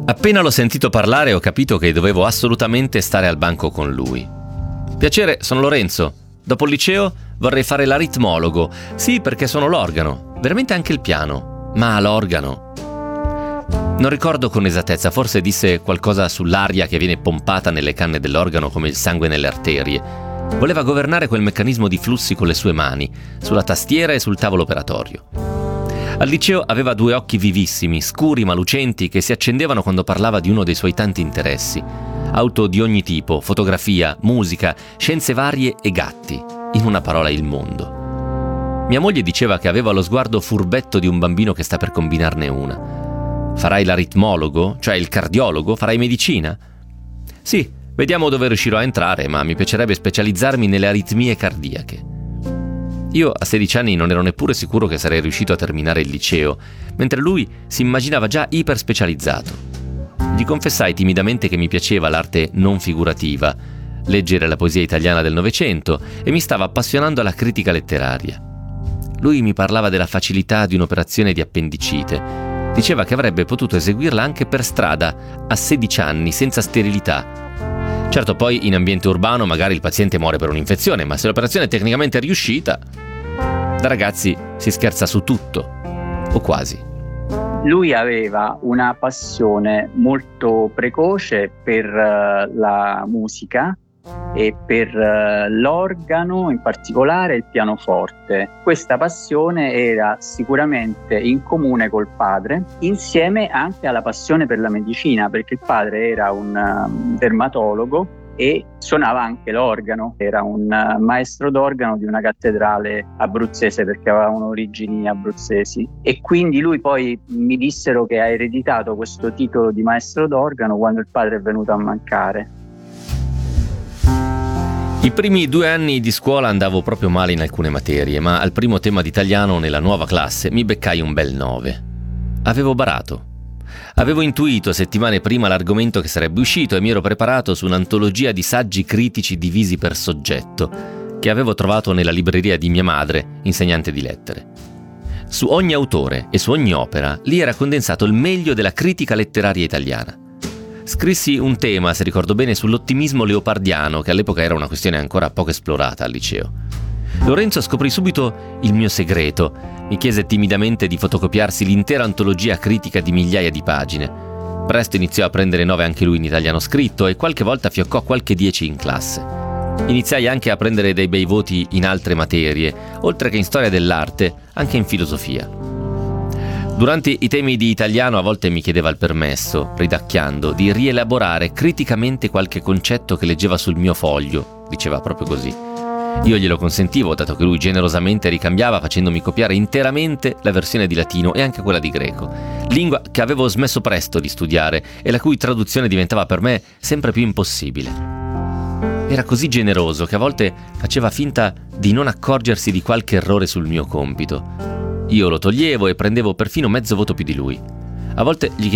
Appena l'ho sentito parlare ho capito che dovevo assolutamente stare al banco con lui. Piacere, sono Lorenzo. Dopo il liceo vorrei fare l'aritmologo. Sì, perché sono l'organo. Veramente anche il piano. Ma l'organo. Non ricordo con esattezza, forse disse qualcosa sull'aria che viene pompata nelle canne dell'organo come il sangue nelle arterie. Voleva governare quel meccanismo di flussi con le sue mani, sulla tastiera e sul tavolo operatorio. Al liceo aveva due occhi vivissimi, scuri ma lucenti, che si accendevano quando parlava di uno dei suoi tanti interessi. Auto di ogni tipo, fotografia, musica, scienze varie e gatti. In una parola, il mondo. Mia moglie diceva che aveva lo sguardo furbetto di un bambino che sta per combinarne una. Farai l'aritmologo? Cioè il cardiologo? Farai medicina? Sì, vediamo dove riuscirò a entrare, ma mi piacerebbe specializzarmi nelle aritmie cardiache. Io a 16 anni non ero neppure sicuro che sarei riuscito a terminare il liceo, mentre lui si immaginava già iperspecializzato. Gli confessai timidamente che mi piaceva l'arte non figurativa, leggere la poesia italiana del Novecento, e mi stava appassionando alla critica letteraria. Lui mi parlava della facilità di un'operazione di appendicite. Diceva che avrebbe potuto eseguirla anche per strada, a 16 anni, senza sterilità. Certo, poi in ambiente urbano magari il paziente muore per un'infezione, ma se l'operazione è tecnicamente riuscita... Da ragazzi si scherza su tutto, o quasi. Lui aveva una passione molto precoce per la musica e per l'organo, in particolare il pianoforte. Questa passione era sicuramente in comune col padre, insieme anche alla passione per la medicina, perché il padre era un dermatologo e suonava anche l'organo, era un maestro d'organo di una cattedrale abruzzese perché avevano origini abruzzesi, e quindi lui poi mi dissero che ha ereditato questo titolo di maestro d'organo quando il padre è venuto a mancare. I primi 2 anni di scuola andavo proprio male in alcune materie, ma al primo tema d'italiano nella nuova classe mi beccai un bel 9. Avevo barato. Avevo intuito settimane prima l'argomento che sarebbe uscito e mi ero preparato su un'antologia di saggi critici divisi per soggetto, che avevo trovato nella libreria di mia madre, insegnante di lettere. Su ogni autore e su ogni opera lì era condensato il meglio della critica letteraria italiana. Scrissi un tema, se ricordo bene, sull'ottimismo leopardiano, che all'epoca era una questione ancora poco esplorata al liceo. Lorenzo scoprì subito il mio segreto. Mi chiese timidamente di fotocopiarsi l'intera antologia critica di migliaia di pagine. Presto iniziò a prendere 9 anche lui in italiano scritto e qualche volta fioccò qualche 10 in classe. Iniziai anche a prendere dei bei voti in altre materie, oltre che in storia dell'arte, anche in filosofia. Durante i temi di italiano a volte mi chiedeva il permesso, ridacchiando, di rielaborare criticamente qualche concetto che leggeva sul mio foglio, diceva proprio così. Io glielo consentivo, dato che lui generosamente ricambiava facendomi copiare interamente la versione di latino e anche quella di greco, lingua che avevo smesso presto di studiare e la cui traduzione diventava per me sempre più impossibile. Era così generoso che a volte faceva finta di non accorgersi di qualche errore sul mio compito. Io lo toglievo e prendevo perfino mezzo voto più di lui. A volte gli